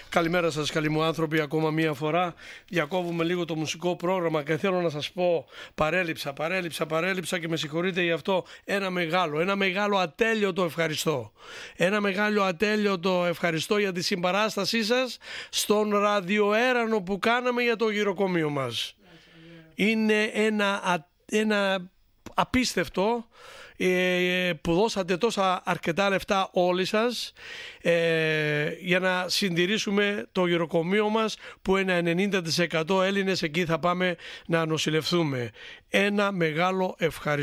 Καλημέρα σας, καλοί μου άνθρωποι, ακόμα μία φορά. Διακόβουμε λίγο το μουσικό πρόγραμμα και θέλω να σας πω, παρέλειψα και με συγχωρείτε γι' αυτό. Ένα μεγάλο ατέλειωτο ευχαριστώ. Ένα μεγάλο ατέλειωτο ευχαριστώ για τη συμπαράστασή σας στον ραδιοέρανο που κάναμε για το γυροκομείο μας. Είναι ένα απίστευτο που δώσατε τόσα αρκετά λεφτά όλοι σας για να συντηρήσουμε το γυροκομείο μας, που ένα 90% Έλληνες εκεί θα πάμε να νοσηλευθούμε. Ένα μεγάλο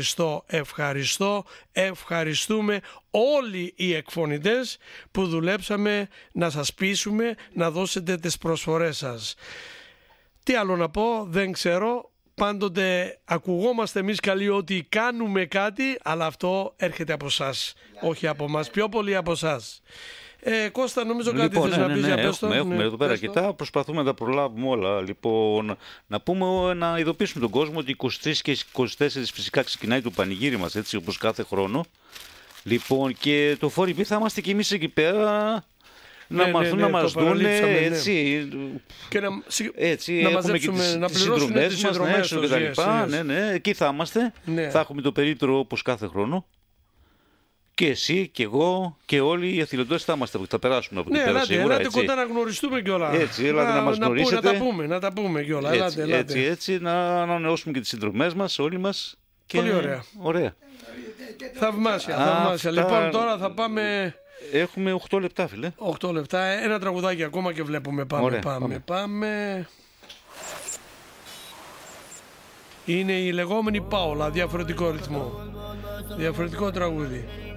ευχαριστούμε όλοι οι εκφωνητές που δουλέψαμε να σας πείσουμε να δώσετε τις προσφορές σας. Τι άλλο να πω, δεν ξέρω. Πάντοτε ακουγόμαστε εμείς καλοί ότι κάνουμε κάτι, αλλά αυτό έρχεται από εσάς, όχι από μας, πιο πολύ από εσάς. Κώστα, νομίζω κάτι θες να πεις για πες. Έχουμε εδώ πέρα αρκετά, προσπαθούμε να τα προλάβουμε όλα. Λοιπόν, να ειδοποιήσουμε τον κόσμο ότι 23 και 24 φυσικά ξεκινάει το πανηγύρι μας, έτσι όπως κάθε χρόνο. Λοιπόν, και το Φοριμπή θα είμαστε κι εμείς εκεί πέρα. Να μάθουν να μας δουν έτσι, και να μαζέψουμε, να πληρώσουμε τις συνδρομές και τα λοιπά. Ναι, εκεί θα είμαστε. Θα έχουμε το περίπτωρο όπως κάθε χρόνο. Και εσύ και εγώ και όλοι οι αθλητές θα είμαστε, θα περάσουμε από την πέρα σίγουρα. Ελάτε κοντά να γνωριστούμε κιόλα. Έτσι, έλατε να μας γνωρίσετε. Να τα πούμε κιόλα. Έτσι, να ανανεώσουμε και τις συνδρομές μας όλοι μας. Πολύ ωραία. Θαυμάσια. Λοιπόν, τώρα θα πάμε... Έχουμε 8 λεπτά, φίλε. 8 λεπτά, ένα τραγουδάκι ακόμα και βλέπουμε. Πάμε. Είναι η λεγόμενη Πάολα, διαφορετικό ρυθμό, διαφορετικό τραγούδι.